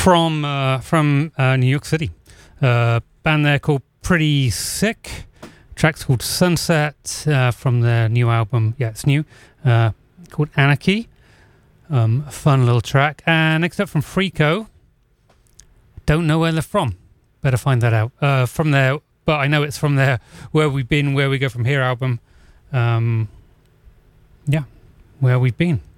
from New York City. Band there called Pretty Sick. Track's called Sunset from their new album. Yeah, it's new. Called Anarchy. A fun little track. And next up from Freako. Don't know where they're from. Better find that out. From their, but I know it's from their Where We've Been, Where We Go From Here album. Yeah, Where We've Been.